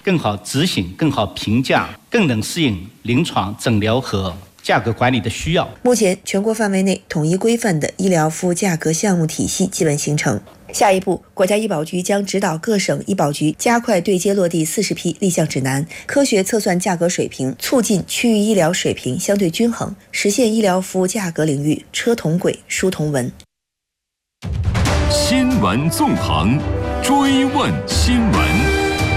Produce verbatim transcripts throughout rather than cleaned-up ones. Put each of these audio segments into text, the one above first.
更好执行、更好评价、更能适应临床诊疗和价格管理的需要。 目前，全国范围内统一规范的医疗服务价格项目体系基本形成。下一步，国家医保局将指导各省医保局加快对接落地四十批立项指南，科学测算价格水平，促进区域医疗水平相对均衡，实现医疗服务价格领域车同轨、书同文。 新闻纵横，追问新闻。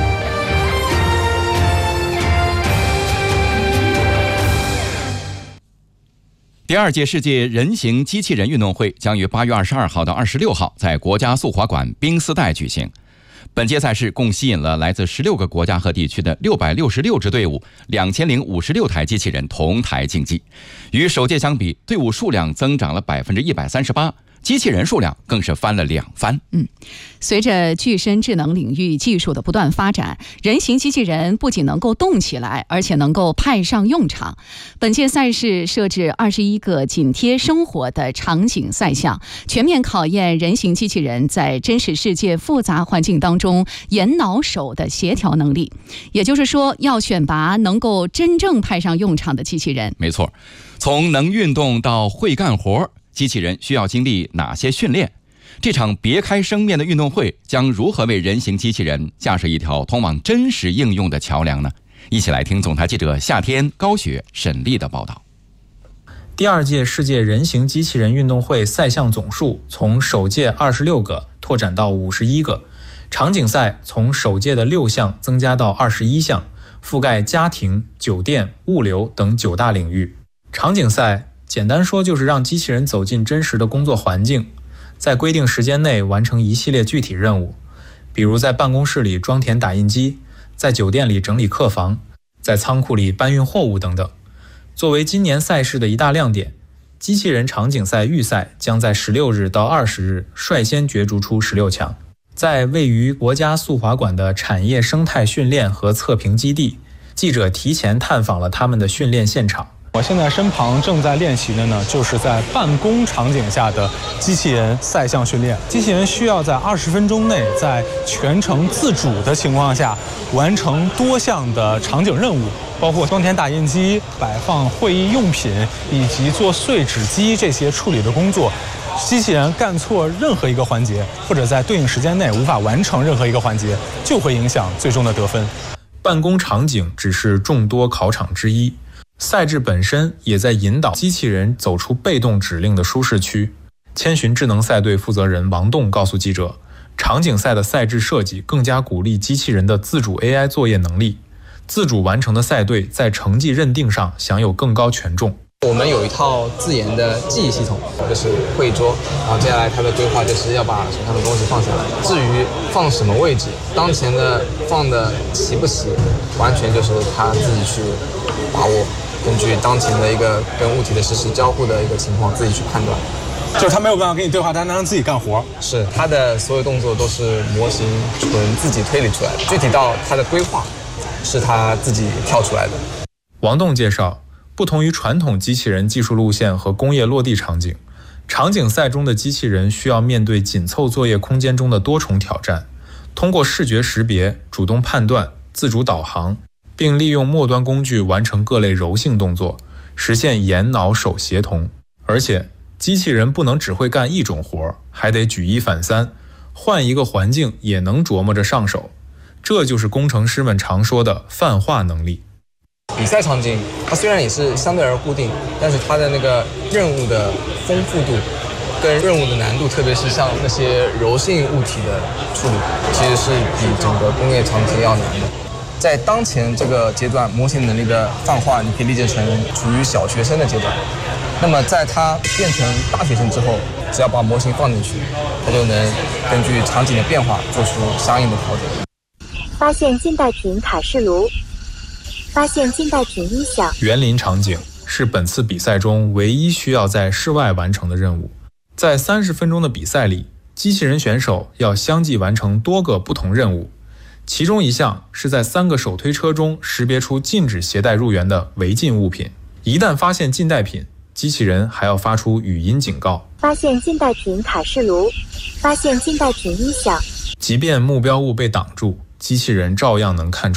第二届世界人形机器人运动会将于八月二十二号到二十六号在国家速滑馆冰丝带举行。本届赛事共吸引了来自十六个国家和地区的六百六十六支队伍，两千零五十六台机器人同台竞技。与首届相比，队伍数量增长了百分之一百三十八。机器人数量更是翻了两番。 嗯，随着具身智能领域技术的不断发展，人形机器人不仅能够动起来，而且能够派上用场。本届赛事设置二十一个紧贴生活的场景赛项，全面考验人形机器人在真实世界复杂环境当中眼脑手的协调能力。也就是说，要选拔能够真正派上用场的机器人。 没错，从能运动到会干活，机器人需要经历哪些训练？这场别开生面的运动会将如何为人形机器人架设一条通往真实应用的桥梁呢？一起来听总台记者夏天、高雪、沈丽的报道。 第二届世界人形机器人运动会赛项总数从首届二十六个拓展到五十一个，场景赛从首届的六项增加到二十一项，覆盖家庭、酒店、物流等九大领域。场景赛简单说就是让机器人走进真实的工作环境，在规定时间内完成一系列具体任务，比如在办公室里装填打印机，在酒店里整理客房，在仓库里搬运货物等等。作为今年赛事的一大亮点，机器人场景赛预赛将在十六日到二十日率先角逐出十六强。在位于国家速滑馆的产业生态训练和测评基地，记者提前探访了他们的训练现场。 我现在身旁正在练习的呢，就是在办公场景下的机器人赛项训练。机器人需要在二十分钟内，在全程自主的情况下，完成多项的场景任务，包括装填打印机、摆放会议用品以及做碎纸机这些处理的工作。机器人干错任何一个环节，或者在对应时间内无法完成任何一个环节，就会影响最终的得分。 办公场景只是众多考场之一。赛制本身也在引导机器人走出被动指令的舒适区。千寻智能赛队负责人王栋告诉记者，场景赛的赛制设计更加鼓励机器人的自主 A I 作业能力，自主完成的赛队在成绩认定上享有更高权重。 我们有一套自研的记忆系统，就是会议桌，然后接下来它的规划就是要把手上的东西放下来。至于放什么位置，当前的放的齐不齐，完全就是他自己去把握，根据当前的一个跟物体的实时交互的一个情况自己去判断。 就是他没有办法跟你对话，他能让自己干活。 是，他的所有动作都是模型纯自己推理出来的，具体到他的规划是他自己跳出来的。 王栋介绍，不同于传统机器人技术路线和工业落地场景，场景赛中的机器人需要面对紧凑作业空间中的多重挑战，通过视觉识别、主动判断、自主导航，并利用末端工具完成各类柔性动作，实现眼脑手协同。而且机器人不能只会干一种活，还得举一反三，换一个环境也能琢磨着上手。这就是工程师们常说的泛化能力。 比赛场景它虽然也是相对而固定，但是它的那个任务的丰富度跟任务的难度，特别是像那些柔性物体的处理，其实是比整个工业场景要难的。在当前这个阶段，模型能力的泛化，你可以理解成处于小学生的阶段。那么在它变成大学生之后，只要把模型放进去，它就能根据场景的变化做出相应的调整。 发现近代品卡式炉，发现近代品音响。 园林场景是本次比赛中唯一需要在室外完成的任务。在三十分钟的比赛里，机器人选手要相继完成多个不同任务，其中一项是在三个手推车中识别出禁止携带入园的违禁物品。一旦发现禁带品，机器人还要发出语音警告。 发现禁带品卡式炉，发现禁带品音响。 即便目标物被挡住，机器人照样能看出